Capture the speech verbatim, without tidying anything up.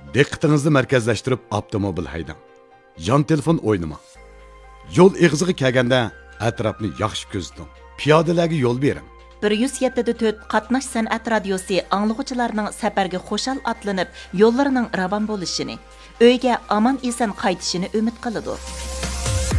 Diqqətinizdə mərkəzləşdirib avtomobil haydang. Yan telefon oynamang. Yo'l ig'ziga kelganda atrofni yaxshi kuzating. Piyodalarga yo'l bering. bir yuz yetti to'rt qatnash san'at radiosi anglag'uchilarning safarga xo'shal atlanib, yo'llarining ravon bo'lishini, uyga omon eson qaytishini umid qiladi.